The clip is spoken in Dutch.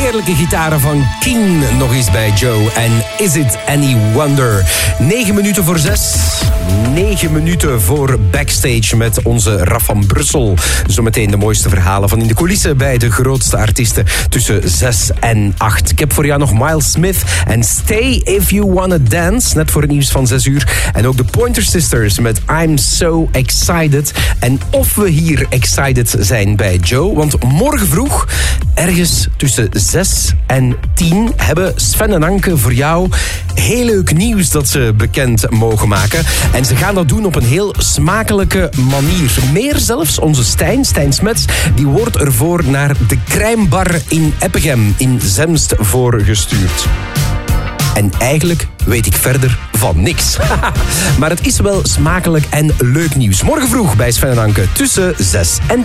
heerlijke gitaren van Keen nog eens bij Joe. En Is It Any Wonder? 9 minuten voor 6. 9 minuten voor Backstage met onze Raf van Brussel. Zometeen de mooiste verhalen van in de coulissen bij de grootste artiesten tussen 6 en 8. Ik heb voor jou nog Miles Smith en Stay If You Wanna Dance. Net voor het nieuws van 6 uur. En ook de Pointer Sisters met I'm So Excited. En of we hier excited zijn bij Joe. Want morgen vroeg, ergens tussen 6 en 10... hebben Sven en Anke voor jou heel leuk nieuws dat ze bekend mogen maken. En ze gaan dat doen op een heel smakelijke manier. Meer zelfs, onze Stijn Smets, die wordt ervoor naar de Crème Bar in Eppegem in Zemst voorgestuurd. En eigenlijk weet ik verder van niks. Maar het is wel smakelijk en leuk nieuws. Morgen vroeg bij Sven en Anke tussen 6 en 10.